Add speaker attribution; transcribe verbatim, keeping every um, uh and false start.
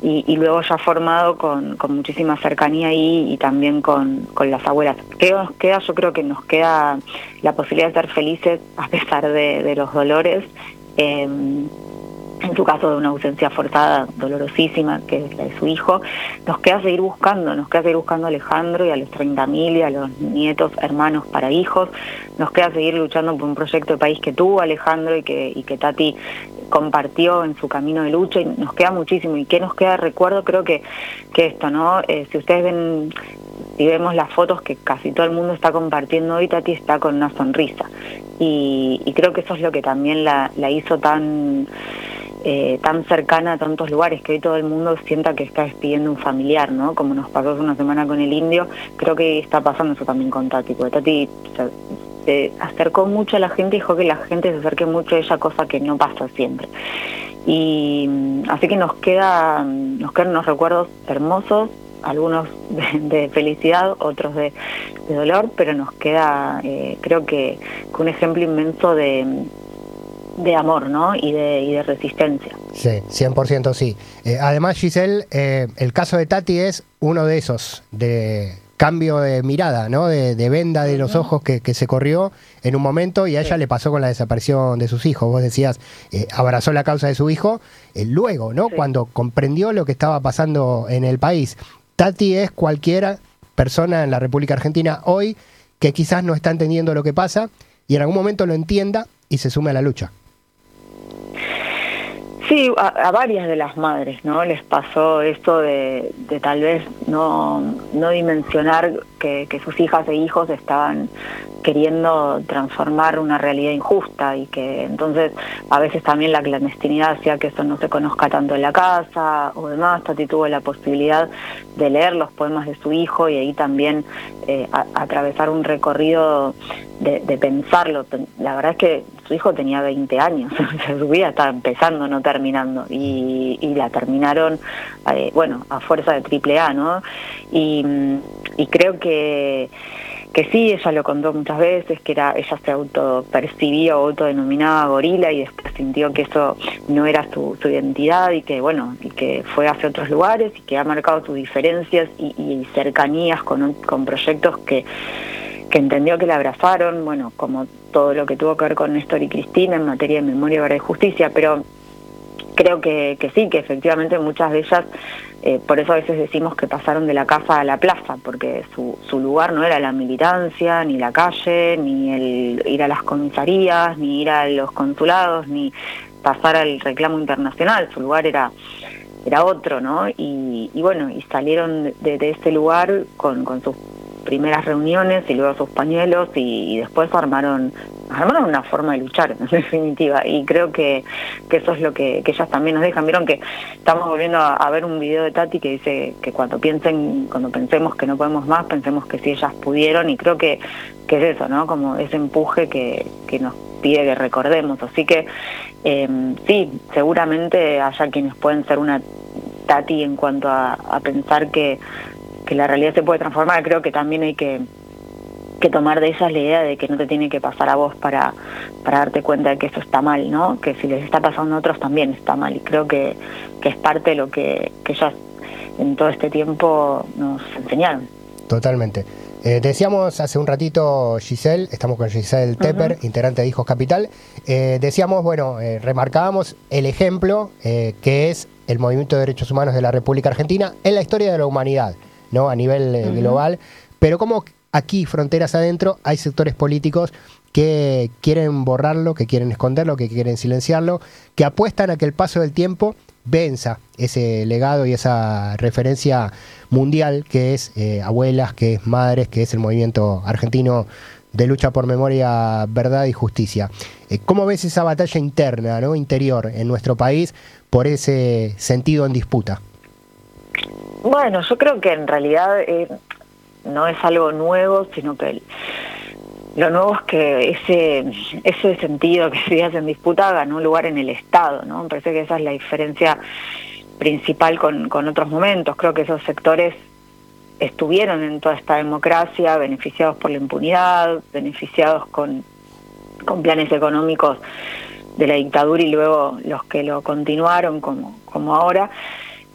Speaker 1: y, y luego ya formado con, con muchísima cercanía ahí y también con, con las abuelas. ¿Qué nos queda? Yo creo que nos queda la posibilidad de ser felices a pesar de, de los dolores. Eh, en su caso de una ausencia forzada, dolorosísima, que es la de su hijo, nos queda seguir buscando, nos queda seguir buscando a Alejandro y a los treinta mil y a los nietos, hermanos para hijos, nos queda seguir luchando por un proyecto de país que tuvo Alejandro y que, y que Tati compartió en su camino de lucha, y nos queda muchísimo. ¿Y qué nos queda de recuerdo? Creo que, que esto, ¿no? Eh, si ustedes ven, si vemos las fotos que casi todo el mundo está compartiendo hoy, Tati está con una sonrisa. Y, y creo que eso es lo que también la, la hizo tan... Eh, tan cercana a tantos lugares, que hoy todo el mundo sienta que está despidiendo un familiar, ¿no? Como nos pasó hace una semana con el indio, creo que está pasando eso también con Tati, porque Tati se, se acercó mucho a la gente y dejó que la gente se acerque mucho a ella, cosa que no pasa siempre. Y así que nos queda, nos quedan unos recuerdos hermosos, algunos de, de felicidad, otros de, de dolor, pero nos queda, eh, creo que, que un ejemplo inmenso de de amor, ¿no? Y de, y de resistencia.
Speaker 2: Sí, cien por ciento sí. Eh, además, Giselle, eh, el caso de Tati es uno de esos, de cambio de mirada, ¿no? De, de venda de los ojos que, que se corrió en un momento, y a ella sí le pasó con la desaparición de sus hijos. Vos decías, eh, abrazó la causa de su hijo, eh, luego, ¿no? Sí. Cuando comprendió lo que estaba pasando en el país. Tati es cualquier persona en la República Argentina hoy que quizás no está entendiendo lo que pasa y en algún momento lo entienda y se sume a la lucha.
Speaker 1: Sí, a, a varias de las madres, ¿no? Les pasó esto de, de tal vez no, no dimensionar que, que sus hijas e hijos estaban queriendo transformar una realidad injusta, y que entonces a veces también la clandestinidad hacía que eso no se conozca tanto en la casa o demás. Tati tuvo la posibilidad de leer los poemas de su hijo y ahí también eh, a, atravesar un recorrido de, de pensarlo. La verdad es que su hijo tenía veinte años, su vida estaba empezando, no terminando, y, y la terminaron, eh, bueno, a fuerza de triple A, ¿no? Y, y creo que que sí, ella lo contó muchas veces, que era ella se autopercibía o autodenominaba gorila, y después sintió que eso no era su, su identidad, y que bueno, y que fue hacia otros lugares, y que ha marcado sus diferencias y, y cercanías con, con proyectos que, que entendió que la abrazaron, bueno, como todo lo que tuvo que ver con Néstor y Cristina en materia de memoria, verdad y justicia, pero creo que, que sí, que efectivamente muchas de ellas, eh, por eso a veces decimos que pasaron de la casa a la plaza, porque su, su lugar no era la militancia, ni la calle, ni el ir a las comisarías, ni ir a los consulados, ni pasar al reclamo internacional. Su lugar era era otro, ¿no? Y, y bueno, y salieron de, de ese lugar con, con sus primeras reuniones y luego sus pañuelos, y, y después armaron armaron una forma de luchar, en definitiva, y creo que, que eso es lo que, que ellas también nos dejan. Vieron que estamos volviendo a, a ver un video de Tati que dice que cuando piensen, cuando pensemos que no podemos más, pensemos que sí ellas pudieron, y creo que, que es eso, ¿no? Como ese empuje que, que nos pide que recordemos. Así que eh, sí, seguramente haya quienes pueden ser una Tati en cuanto a, a pensar que, que la realidad se puede transformar. Creo que también hay que que tomar de ellas la idea de que no te tiene que pasar a vos para, para darte cuenta de que eso está mal, ¿no? Que si les está pasando a otros también está mal, y creo que, que es parte de lo que, que ellas en todo este tiempo nos enseñaron.
Speaker 2: Totalmente. Eh, decíamos hace un ratito, Giselle, estamos con Giselle Tepper, uh-huh. integrante de Hijos Capital, eh, decíamos, bueno, eh, remarcábamos el ejemplo eh, que es el movimiento de derechos humanos de la República Argentina en la historia de la humanidad, ¿no? A nivel eh, uh-huh. global, pero como aquí, fronteras adentro, hay sectores políticos que quieren borrarlo, que quieren esconderlo, que quieren silenciarlo, que apuestan a que el paso del tiempo venza ese legado y esa referencia mundial que es eh, abuelas, que es madres, que es el movimiento argentino de lucha por memoria, verdad y justicia. Eh, ¿Cómo ves esa batalla interna, ¿no? interior en nuestro país por ese sentido en disputa?
Speaker 1: Bueno, yo creo que en realidad eh, no es algo nuevo, sino que el, lo nuevo es que ese ese sentido que se hace en disputa ganó lugar en el Estado, ¿no? Me parece que esa es la diferencia principal con, con otros momentos. Creo que esos sectores estuvieron en toda esta democracia, beneficiados por la impunidad, beneficiados con, con planes económicos de la dictadura, y luego los que lo continuaron como, como ahora.